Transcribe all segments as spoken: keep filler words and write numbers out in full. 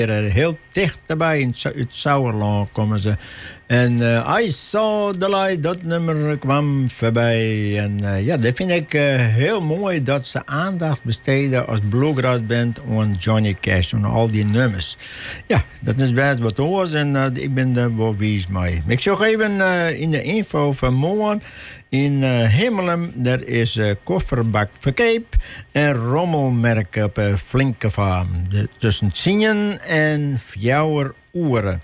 Heel dichterbij in het Sauerland komen ze. En uh, I Saw the Light, dat nummer kwam voorbij. En uh, ja, dat vind ik uh, heel mooi dat ze aandacht besteden als bluegrassband aan Johnny Cash en al die nummers. Ja, dat is best wat oors en uh, ik ben er wel wies mee. Ik zag even uh, in de info van morgen. In uh, Hemelen, daar is uh, kofferbak verkeep en rommelmerk op een flinke farm. De, tussen tien en vier uren.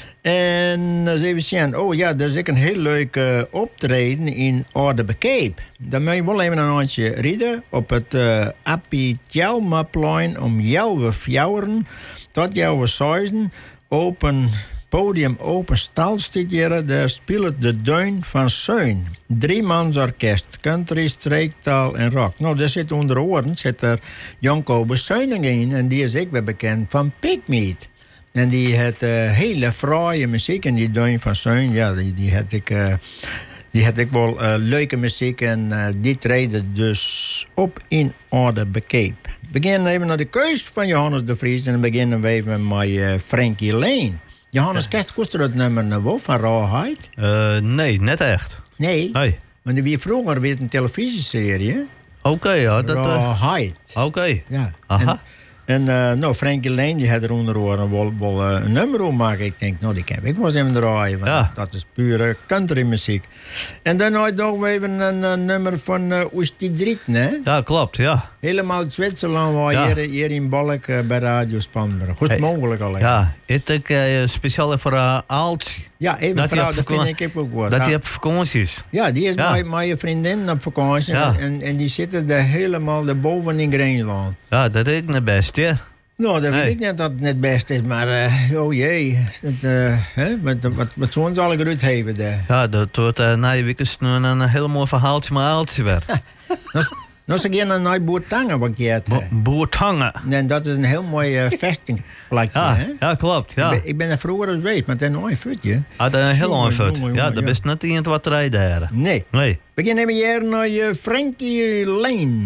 En eens even zien. Oh ja, er is ook een heel leuk uh, optreden in Oudebekeep. Dan moet je wel even een eindje rijden op het uh, Appie-Tjelmaplein om jouw fjouwen tot jouw zuizen. Open podium, open stal studeren. Daar speelt de Deun van Seun. Driemans-orkest, country, streektaal en rock. Nou, daar zit onder oren zit er Janko Beseuning in. En die is ik weer bekend van Pigmeat. En die had uh, hele fraaie muziek. En die Deun van Seun, ja, die, die had ik... Uh, Die had ik wel uh, leuke muziek en uh, die treden dus op in Oudebekeep. We beginnen even naar de keus van Johannes de Vries en dan beginnen we even met uh, Frankie Lane. Johannes, ja. Kust kost er dat nummer nou wel van Rawheid? Uh, nee, net echt. Nee? Nee. Want er was vroeger weer een televisieserie, hè? Oké, okay, ja. Dat, uh... Rawheid. Oké. Okay. Ja. Aha. En, En uh, nou, Frankie Lane die had er onder oren wel, wel uh, een nummer om maken. Ik denk, nou, die kan ik wel eens even draaien. Want ja. Dat is pure countrymuziek. En dan had nog even een, een nummer van uh, Oesti Drieten, hè? Ja, klopt, ja. Helemaal uit Zwitserland, waar ja. hier, hier in Balk uh, bij Radio Spanberg. Goed hey, mogelijk alleen. Ja, ik uh, speciaal voor uh, Aaltje. Ja, even dat vrouw, dat vind ik ook goed. Dat ja. hij op vakanties. Ja, die is ja. met je vriendin op vakantie. Ja. En, en die zitten er helemaal erboven in Greenland. Ja, dat is niet best, ja. Nou, dat nee. weet ik niet dat het net best is, maar uh, oh jee. Dat, uh, hè? Wat, wat, wat zo'n zal ik eruit hebben daar. Ja, dat wordt uh, na je weekend een, een heel mooi verhaaltje maar Aaltje weer. Nou, zeg je een nieuw Boertangen wat je hebt. Bo- Boertangen. En dat is een heel mooi uh, vestingplekje. Ja, hè? ja, klopt. Ja. Ik, ben, ik ben er vroeger eens geweest, maar dat is een mooi futje. Ah, dat is een heel mooi fut. Ja, ja. dat is net iemand wat rijden. Nee. Nee. We gaan even hier naar uh, Frankie Lane.